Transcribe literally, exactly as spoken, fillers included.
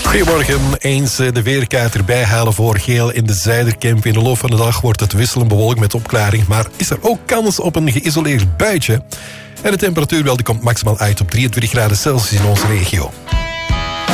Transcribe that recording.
Goedemorgen. Eens de weerkaart erbij halen voor geel in de Zuiderkemp. In de loop van de dag wordt het wisselend bewolkt met opklaring. Maar is er ook kans op een geïsoleerd buitje? En de temperatuur wel, die komt maximaal uit op drieëntwintig graden Celsius in onze regio.